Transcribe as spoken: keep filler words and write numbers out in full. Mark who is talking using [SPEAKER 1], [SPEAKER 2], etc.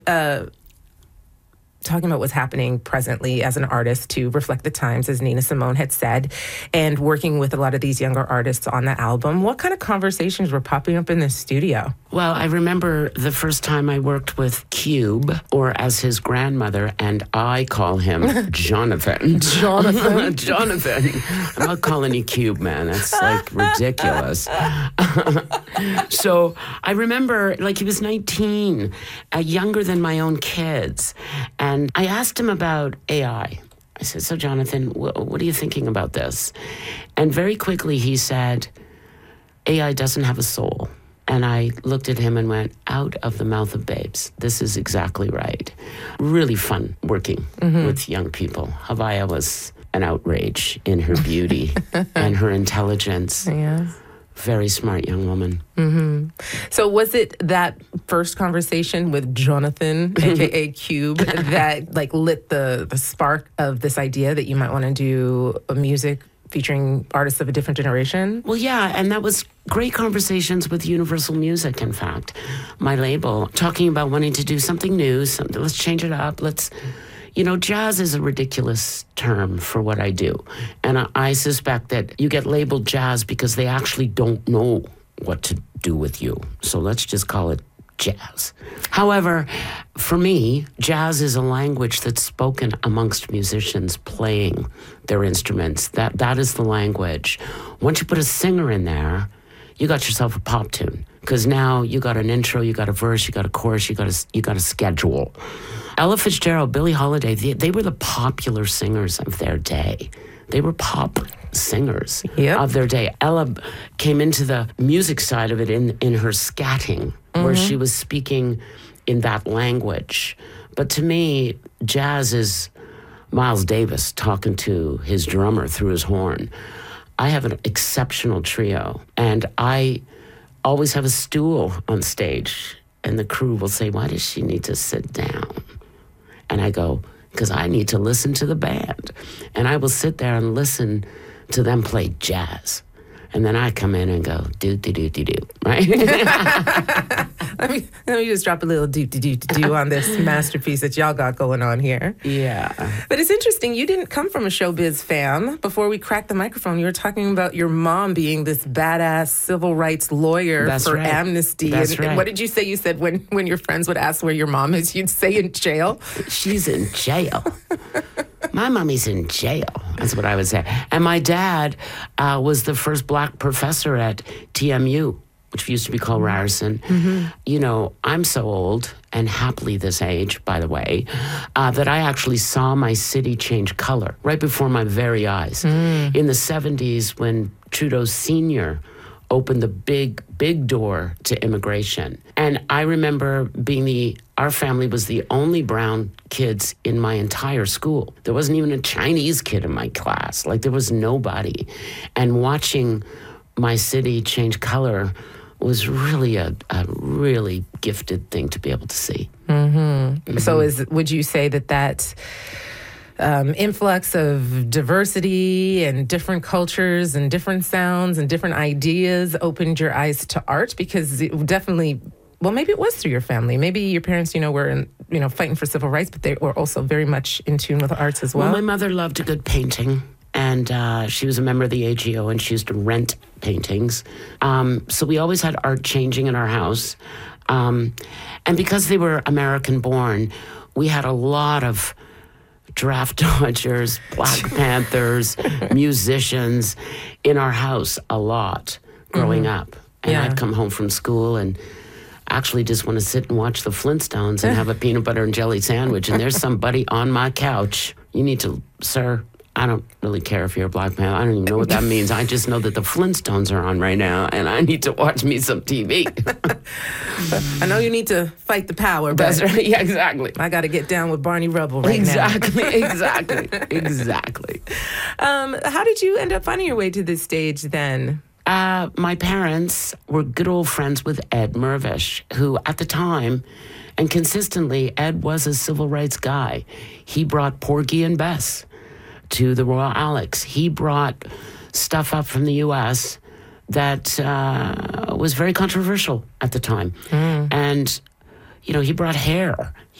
[SPEAKER 1] Uh, talking about what's happening presently as an artist to reflect the times, as Nina Simone had said, and working with a lot of these younger artists on the album. What kind of conversations were popping up in the studio?
[SPEAKER 2] Well, I remember the first time I worked with Cube, or as his grandmother, and I call him Jonathan.
[SPEAKER 1] Jonathan?
[SPEAKER 2] Jonathan. I'm not calling you Cube, man. That's like ridiculous. So I remember, like, he was nineteen, uh, younger than my own kids. And I asked him about A I. I said, so Jonathan, wh- what are you thinking about this? And very quickly he said, A I doesn't have a soul. And I looked at him and went, out of the mouth of babes. This is exactly right. Really fun working mm-hmm. with young people. Havaya was an outrage in her beauty and her intelligence.
[SPEAKER 1] Yeah.
[SPEAKER 2] Very smart young woman.
[SPEAKER 1] Mm-hmm. So was it that first conversation with Jonathan, a k a. Cube, that like lit the, the spark of this idea that you might want to do a music featuring artists of a different generation?
[SPEAKER 2] Well, yeah, and that was great conversations with Universal Music, in fact, my label, talking about wanting to do something new, something, let's change it up, let's... You know, jazz is a ridiculous term for what I do. And I, I suspect that you get labeled jazz because they actually don't know what to do with you. So let's just call it jazz. However, for me, jazz is a language that's spoken amongst musicians playing their instruments. That That is the language. Once you put a singer in there, you got yourself a pop tune. Because now you got an intro, you got a verse, you got a chorus, you got a, you got a schedule. Ella Fitzgerald, Billie Holiday, they, they were the popular singers of their day. They were pop singers yep. of their day. Ella came into the music side of it in, in her scatting, mm-hmm. where she was speaking in that language. But to me, jazz is Miles Davis talking to his drummer through his horn. I have an exceptional trio, and I always have a stool on stage, and the crew will say, why does she need to sit down? And I go, because I need to listen to the band. And I will sit there and listen to them play jazz. And then I come in and go, do, do, do, do, do, right?
[SPEAKER 1] let, me, let me just drop a little do, do, do, do on this masterpiece that y'all got going on here.
[SPEAKER 2] Yeah.
[SPEAKER 1] But it's interesting, you didn't come from a showbiz fam. Before we cracked the microphone, you were talking about your mom being this badass civil rights lawyer
[SPEAKER 2] That's
[SPEAKER 1] for
[SPEAKER 2] right.
[SPEAKER 1] Amnesty.
[SPEAKER 2] That's
[SPEAKER 1] and,
[SPEAKER 2] right.
[SPEAKER 1] and what did you say? You said when, when your friends would ask where your mom is, you'd say in jail?
[SPEAKER 2] She's in jail. My mommy's in jail. That's what I would say. And my dad uh, was the first black professor at T M U, which used to be called Ryerson. Mm-hmm. You know, I'm so old, and happily this age, by the way, uh, that I actually saw my city change color right before my very eyes. Mm. In the seventies, when Trudeau Senior opened the big, big door to immigration. And I remember being the, our family was the only brown kids in my entire school. There wasn't even a Chinese kid in my class. Like, there was nobody. And watching my city change color was really a, a really gifted thing to be able to see.
[SPEAKER 1] Mm-hmm. Mm-hmm. So is would you say that that Um, influx of diversity and different cultures and different sounds and different ideas opened your eyes to art? Because it definitely, well, maybe it was through your family. Maybe your parents, you know, were, in, you know, fighting for civil rights, but they were also very much in tune with the arts as well.
[SPEAKER 2] Well, my mother loved a good painting, and uh, she was a member of the A G O, and she used to rent paintings. Um, so we always had art changing in our house. Um, and because they were American-born, we had a lot of draft dodgers, Black Panthers, musicians in our house a lot growing mm-hmm. up. And yeah. I'd come home from school and actually just want to sit and watch the Flintstones and have a peanut butter and jelly sandwich. And there's somebody on my couch. You need to, sir, I don't really care if you're a Black Panther. I don't even know what that means. I just know that the Flintstones are on right now, and I need to watch me some T V.
[SPEAKER 1] I know you need to fight the power, but
[SPEAKER 2] that's right. Yeah, exactly.
[SPEAKER 1] I got to get down with Barney Rubble right
[SPEAKER 2] exactly,
[SPEAKER 1] now.
[SPEAKER 2] Exactly, exactly, exactly.
[SPEAKER 1] Um, how did you end up finding your way to this stage then?
[SPEAKER 2] Uh, my parents were good old friends with Ed Mirvish, who at the time, and consistently, Ed was a civil rights guy. He brought Porgy and Bess to the Royal Alex. He brought stuff up from the U S that uh, was very controversial at the time. Mm. And you know, he brought hair.